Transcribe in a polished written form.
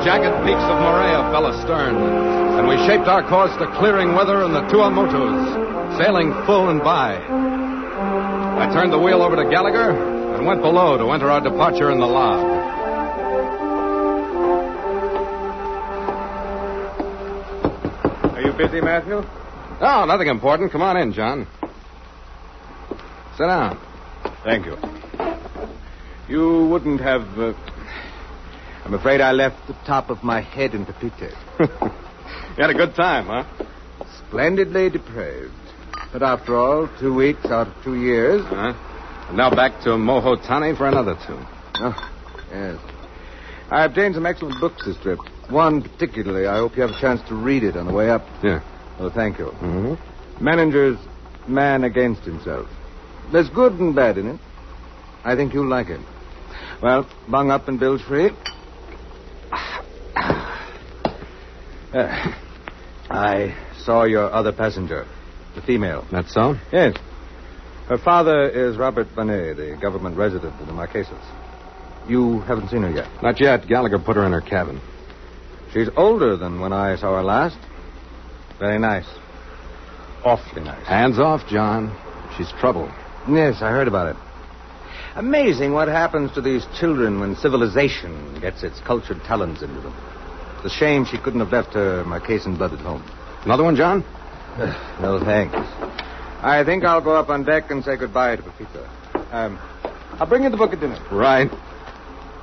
jagged peaks of Morea fell astern, and we shaped our course to clearing weather in the Tuamotus, sailing full and by. I turned the wheel over to Gallagher and went below to enter our departure in the log. Are you busy, Matthew? Oh, nothing important. Come on in, John. Sit down. Thank you. You wouldn't have... I'm afraid I left the top of my head in Papeete. You had a good time, huh? Splendidly depraved. But after all, 2 weeks out of 2 years. Uh-huh. And now back to Mohotani for another 2. Oh, yes. I obtained some excellent books this trip. One particularly. I hope you have a chance to read it on the way up. Yeah. Oh, thank you. Mm-hmm. Menninger's Man Against Himself. There's good and bad in it. I think you'll like it. Well, bung up and bilge free. I saw your other passenger, the female. That's so? Yes. Her father is Robert Bonet, the government resident in the Marquesas. You haven't seen her yet? Not yet. Gallagher put her in her cabin. She's older than when I saw her last. Very nice. Awfully nice. Hands off, John. She's trouble. Yes, I heard about it. Amazing what happens to these children when civilization gets its cultured talons into them. It's a shame she couldn't have left her Marquesan blood at home. Another one, John? No, thanks. I think I'll go up on deck and say goodbye to Pepita. I'll bring you the book at dinner. Right.